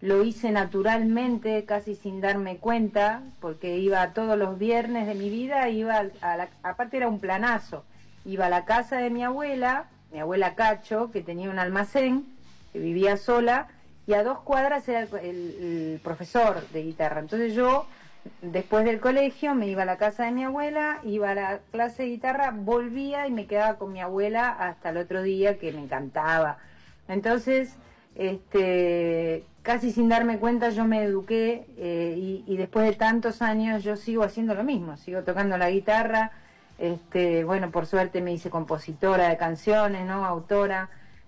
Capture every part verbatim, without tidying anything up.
lo hice naturalmente, casi sin darme cuenta, porque iba todos los viernes de mi vida, iba a la, aparte era un planazo, iba a la casa de mi abuela, mi abuela Cacho, que tenía un almacén, que vivía sola, y a dos cuadras era el, el, el profesor de guitarra. Entonces yo, después del colegio, me iba a la casa de mi abuela, iba a la clase de guitarra, volvía y me quedaba con mi abuela hasta el otro día, que me encantaba. Entonces, este, casi sin darme cuenta yo me eduqué, eh, y, y después de tantos años yo sigo haciendo lo mismo, sigo tocando la guitarra. Este, bueno, por suerte me hice compositora de canciones, ¿no? Autora,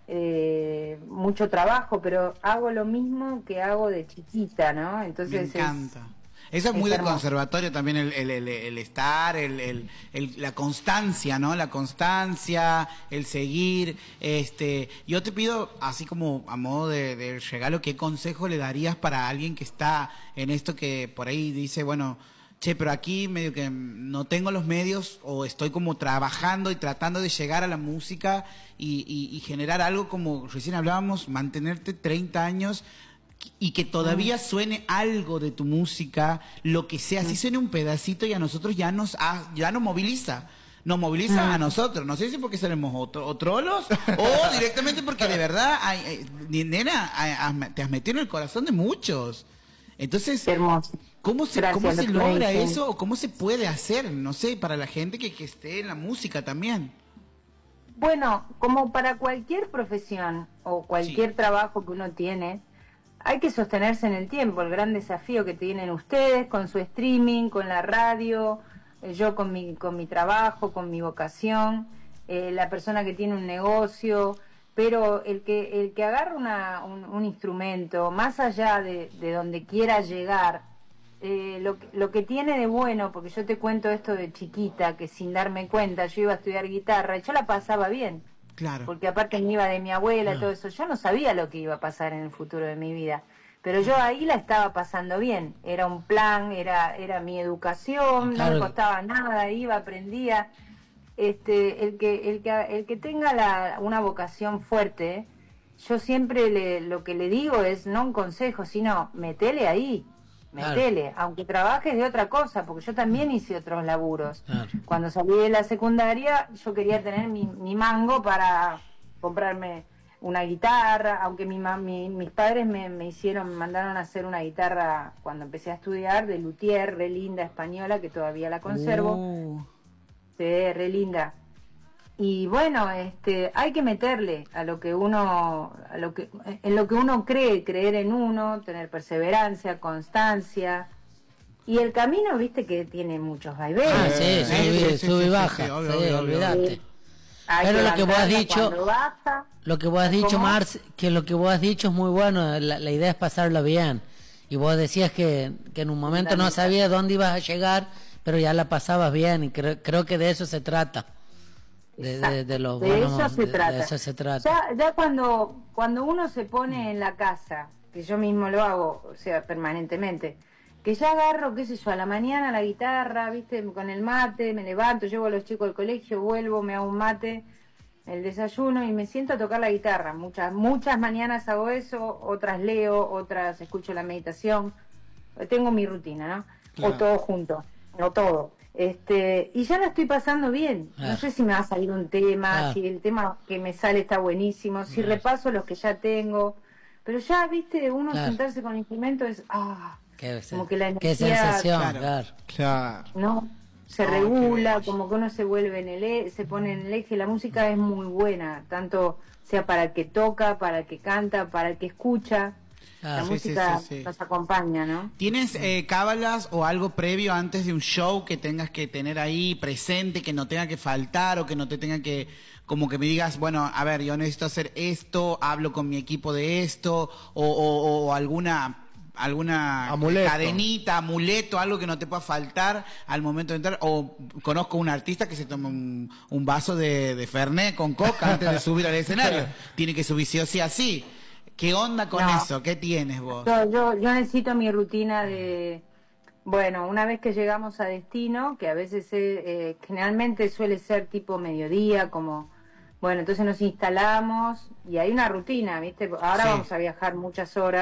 eh, mucho trabajo, pero hago lo mismo que hago de chiquita, ¿no? Entonces me encanta. Es, Eso es muy es del conservatorio también, el, el, el, el estar, el, el, el, la constancia, ¿no? La constancia, el seguir. Este, yo te pido, así como a modo de, de regalo, ¿qué consejo le darías para alguien que está en esto, que por ahí dice, bueno, che, pero aquí medio que no tengo los medios, o estoy como trabajando y tratando de llegar a la música y, y, y generar algo, como recién hablábamos, mantenerte treinta años y que todavía suene algo de tu música, lo que sea, si suene un pedacito, y a nosotros ya nos ha, ya nos moviliza. Nos moviliza a nosotros, no sé si porque seremos o, o trolos o directamente porque de verdad, hay, hay, nena, hay, hay, te has metido en el corazón de muchos. Entonces, hermoso. ¿cómo se, Gracias, cómo se lo logra que eso o cómo se puede hacer? No sé, para la gente que, que esté en la música también. Bueno, como para cualquier profesión o cualquier sí. trabajo que uno tiene, hay que sostenerse en el tiempo. El gran desafío que tienen ustedes con su streaming, con la radio, eh, yo con mi, con mi trabajo, con mi vocación, eh, la persona que tiene un negocio, pero el que, el que agarra una, un, un instrumento, más allá de, de donde quiera llegar, eh, lo, lo que tiene de bueno, porque yo te cuento esto de chiquita, que sin darme cuenta yo iba a estudiar guitarra y yo la pasaba bien. Claro. Porque aparte me iba de mi abuela y todo eso, yo no sabía lo que iba a pasar en el futuro de mi vida, pero yo ahí la estaba pasando bien, era un plan, era era mi educación, claro. No me costaba nada, iba, aprendía. Este, el que el que el que tenga la, una vocación fuerte, yo siempre le, lo que le digo es no un consejo, sino metele ahí. Metele, claro. Aunque trabajes de otra cosa, porque yo también hice otros laburos. Claro. Cuando salí de la secundaria, yo quería tener mi, mi mango para comprarme una guitarra, aunque mi, mi, mis padres me, me hicieron, me mandaron a hacer una guitarra cuando empecé a estudiar, de luthier, re linda, española, que todavía la conservo. Uh. Sí, re linda. Y bueno, este, hay que meterle a lo que uno, a lo que, en lo que uno cree, creer en uno, tener perseverancia, constancia. Y el camino, viste que tiene muchos vaivenes. Ah, sí, sube, sube y baja, sí, olvídate. Pero lo que vos has dicho, baja, lo que vos has dicho, Marce, que lo que vos has dicho es muy bueno, la, la idea es pasarlo bien. Y vos decías que, que en un momento no sabías dónde ibas a llegar, pero ya la pasabas bien, y creo, creo que de eso se trata. De, de, de, los de, buenos, eso se de, trata. de eso se trata. Ya, ya cuando, cuando uno se pone en la casa, que yo mismo lo hago, o sea, permanentemente, que ya agarro, qué sé yo, a la mañana la guitarra, viste, con el mate, me levanto, llevo a los chicos al colegio, vuelvo, me hago un mate, el desayuno y me siento a tocar la guitarra. Muchas, muchas mañanas hago eso, otras leo, otras escucho la meditación. Tengo mi rutina, ¿no? Claro. O todo junto, o todo. Este, y ya la estoy pasando bien. Ah. No sé si me va a salir un tema, ah. si el tema que me sale está buenísimo, si ah. repaso los que ya tengo. Pero ya, viste, uno claro. sentarse con el instrumento es, ah, qué, como que la energía, qué sensación, claro, claro. claro. ¿no? Se oh, regula, como que uno se vuelve en el eje, se pone en el eje. La música es muy buena, tanto sea para el que toca, para el que canta, para el que escucha. Ah, la sí, música sí, sí, sí. nos acompaña, ¿no? ¿Tienes eh, cábalas o algo previo antes de un show que tengas que tener ahí presente, que no tenga que faltar o que no te tenga que, como que me digas, bueno, a ver, yo necesito hacer esto, hablo con mi equipo de esto, o, o, o alguna alguna amuleto. cadenita, amuleto, algo que no te pueda faltar al momento de entrar? O conozco un artista que se toma un, un vaso de, de Fernet con coca antes de subir al escenario. Tiene que subir sí o sí así. ¿Qué onda con no. eso? ¿Qué tienes vos? Yo, yo, yo necesito mi rutina de... Bueno, una vez que llegamos a destino, que a veces eh, generalmente suele ser tipo mediodía, como... Bueno, entonces nos instalamos y hay una rutina, ¿viste? Ahora sí. vamos a viajar muchas horas.